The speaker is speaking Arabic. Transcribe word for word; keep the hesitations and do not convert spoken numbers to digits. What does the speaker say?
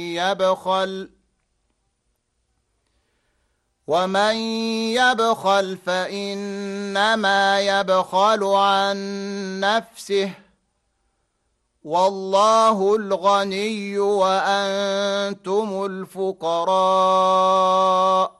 يبخل ومن يبخل فإنما يبخل عن نفسه والله الغني وأنتم الفقراء